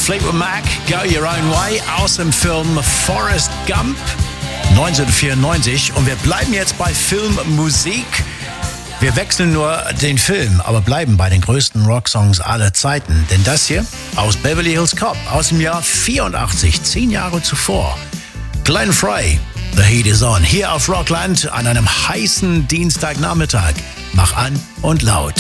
Fleetwood Mac, Go Your Own Way aus dem Film Forrest Gump 1994. Und wir bleiben jetzt bei Filmmusik. Wir wechseln nur den Film, aber bleiben bei den größten Rocksongs aller Zeiten. Denn das hier aus Beverly Hills Cop aus dem Jahr 84, 10 Jahre zuvor. Glenn Frey, The Heat is On, hier auf Rockland an einem heißen Dienstagnachmittag. Mach an und laut.